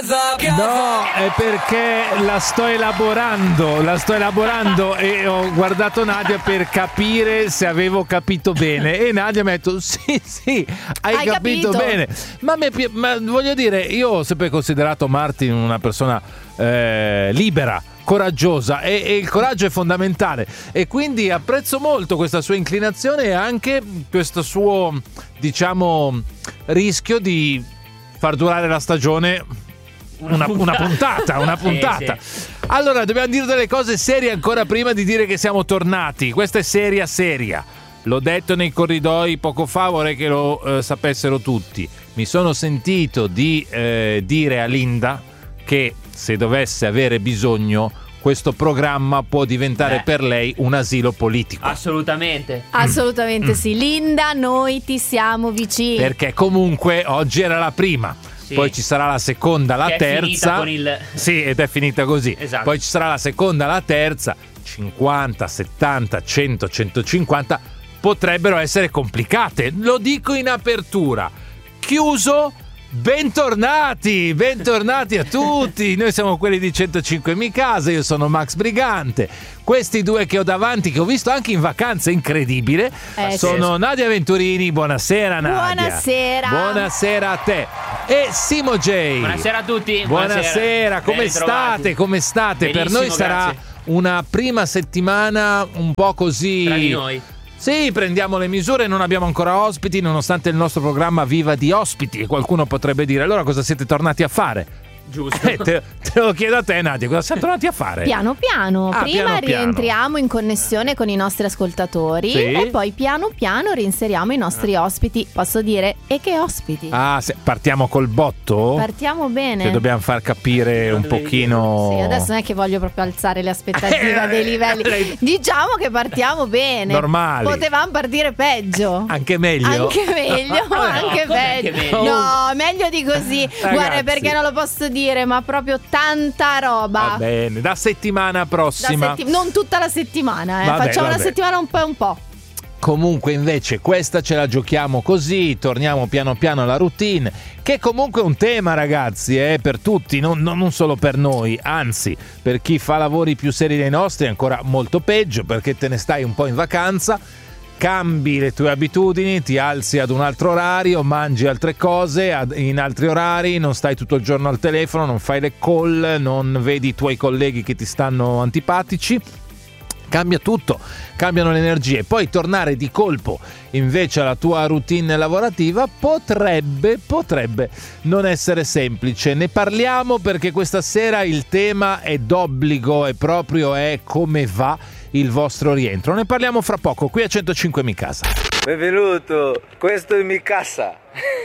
No, è perché la sto elaborando e ho guardato Nadia per capire se avevo capito bene e Nadia mi ha detto sì, hai capito bene. Ma voglio dire, io ho sempre considerato Martin una persona libera, coraggiosa e il coraggio è fondamentale e quindi apprezzo molto questa sua inclinazione e anche questo suo, diciamo, rischio di far durare la stagione una puntata. Sì. Allora dobbiamo dire delle cose serie ancora prima di dire che siamo tornati. Questa è seria. L'ho detto nei corridoi poco fa, vorrei che lo sapessero tutti. Mi sono sentito di dire a Linda che se dovesse avere bisogno questo programma può diventare per lei un asilo politico. Assolutamente Sì. Linda, noi ti siamo vicini. Perché comunque oggi era la prima. Sì. Poi ci sarà la seconda, la terza. Con il... Sì, ed è finita così. Esatto. Poi ci sarà la seconda, la terza. 50, 70, 100, 150 potrebbero essere complicate. Lo dico in apertura. Chiuso. Bentornati a tutti. Noi siamo quelli di 105 Casa. Io sono Max Brigante. Questi due che ho davanti, che ho visto anche in vacanza, incredibile, sono Nadia Venturini. Buonasera Nadia. Buonasera a te. E Simo J. Buonasera a tutti. Buonasera. Come state? Benissimo, per noi sarà una prima settimana un po' così tra di noi. Sì, prendiamo le misure, non abbiamo ancora ospiti, nonostante il nostro programma viva di ospiti. E qualcuno potrebbe dire, allora cosa siete tornati a fare? Giusto. Te lo chiedo a te Nadia, cosa siamo tornati a fare? Piano piano, prima rientriamo in connessione con i nostri ascoltatori e poi piano piano reinseriamo i nostri ospiti. Posso dire, e che ospiti? Partiamo col botto? Partiamo bene. Che dobbiamo far capire un pochino. Sì, adesso non è che voglio proprio alzare le aspettative dei livelli. Diciamo che partiamo bene. Normali. Potevamo partire peggio. Anche meglio. Anche peggio. No, meglio di così. Ragazzi. Guarda, perché non lo posso dire, ma proprio tanta roba. Va bene, da settimana prossima. Non tutta la settimana, facciamo una settimana un po'. Comunque invece questa ce la giochiamo così, torniamo piano piano alla routine, che comunque è un tema, ragazzi, per tutti, non solo per noi, anzi per chi fa lavori più seri dei nostri è ancora molto peggio, perché te ne stai un po' in vacanza, cambi le tue abitudini, ti alzi ad un altro orario, mangi altre cose in altri orari, non stai tutto il giorno al telefono, non fai le call, non vedi i tuoi colleghi che ti stanno antipatici. Cambia tutto, cambiano le energie. Poi tornare di colpo invece alla tua routine lavorativa potrebbe non essere semplice. Ne parliamo perché questa sera il tema è d'obbligo e proprio è come va il vostro rientro. Ne parliamo fra poco qui a 105 Casa. Benvenuto, questo è Mi Casa.